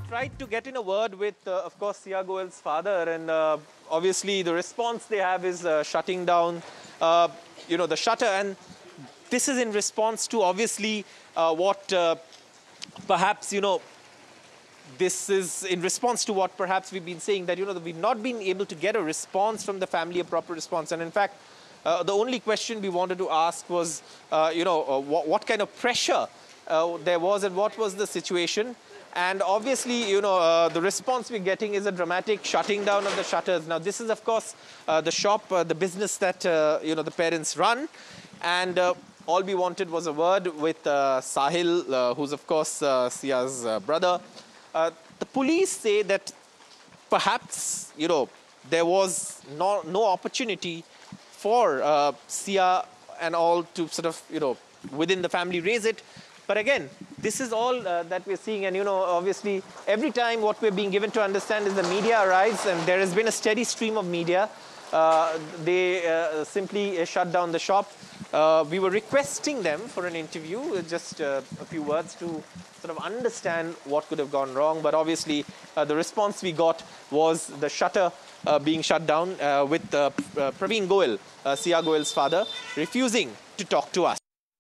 tried to get in a word with, of course, Sia Goel's father, and obviously the response they have is shutting down, the shutter, and this is in response to obviously what perhaps, this is in response to what perhaps we've been saying, that, that we've not been able to get a response from the family, a proper response. And in fact, the only question we wanted to ask was, what kind of pressure there was and what was the situation. And obviously, the response we're getting is a dramatic shutting down of the shutters. Now, this is, of course, the shop, the business that, the parents run. And all we wanted was a word with Sahil, who's, of course, Sia's brother. The police say that perhaps, there was no opportunity for Sia and all to sort of, within the family raise it. But again, this is all that we're seeing. And, obviously, every time what we're being given to understand is the media arrives, and there has been a steady stream of media. They simply shut down the shop. We were requesting them for an interview, just a few words to sort of understand what could have gone wrong. But obviously, the response we got was the shutter being shut down with Praveen Goel, Sia Goel's father, refusing to talk to us.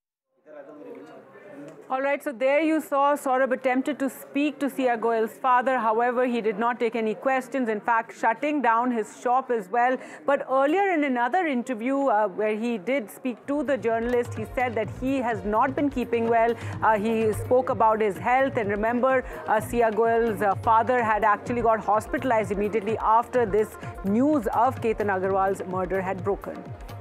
All right, so there you saw Saurabh attempted to speak to Sia Goel's father. However, he did not take any questions, in fact, shutting down his shop as well. But earlier in another interview where he did speak to the journalist, he said that he has not been keeping well. He spoke about his health. And remember, Sia Goel's father had actually got hospitalized immediately after this news of Ketan Agarwal's murder had broken.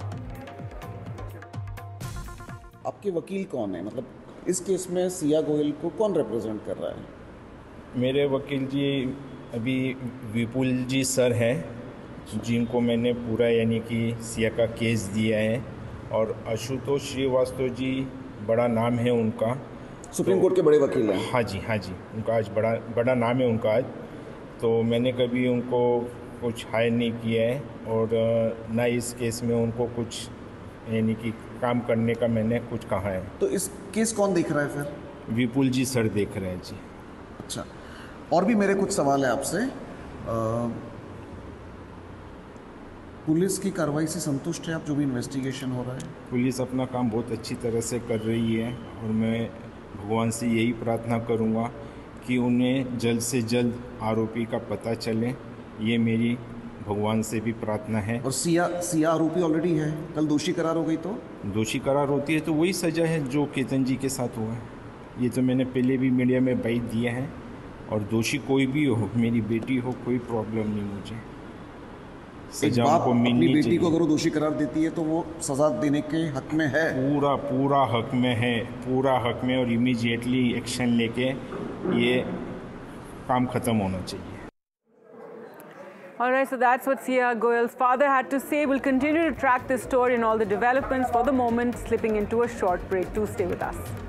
आपके वकील कौन है? मतलब इस case में सिया गोयल को कौन represent कर रहा है? मेरे वकील जी अभी विपुल जी सर हैं, जिनको मैंने पूरा यानी कि सिया का केस दिया है, और आशुतोष श्रीवास्तव जी बड़ा नाम है उनका, सुप्रीम कोर्ट के बड़े वकील हैं। हाँ जी, उनका आज बड़ा नाम है उनका आज। तो मैंने कभी उनको कुछ हायर नहीं किया है, और ना इस केस में उनको कुछ यानी कि काम करने का मैंने कुछ कहा है। तो इस केस कौन देख रहा है फिर? विपुल जी सर देख रहे हैं जी। अच्छा, और भी मेरे कुछ सवाल है आपसे। पुलिस की कार्रवाई से संतुष्ट है आप, जो भी इन्वेस्टिगेशन हो रहा है? पुलिस अपना काम बहुत अच्छी तरह से कर रही है, और मैं भगवान से यही प्रार्थना करूंगा कि उन्हें जल्द से जल्द आरोपी का पता चले। ये मेरी भगवान से भी प्रार्थना है। और सिया आरोपी ऑलरेडी है, कल दोषी करार हो गई तो? दोषी करार होती है तो वही सज़ा है जो केतन जी के साथ हुआ है। ये तो मैंने पहले भी मीडिया में बाइट दिया है, और दोषी कोई भी हो, मेरी बेटी हो, कोई प्रॉब्लम नहीं मुझे। सजा उनको मिलनी चाहिए। बेटी को अगर वो दोषी करार देती है तो वो सज़ा देने के हक में है? पूरा हक में है, पूरा हक में, और इमीडिएटली एक्शन लेके ये काम ख़त्म होना चाहिए। All right, so that's what Sia Goel's father had to say. We'll continue to track this story and all the developments. For the moment, slipping into a short break. Do stay with us.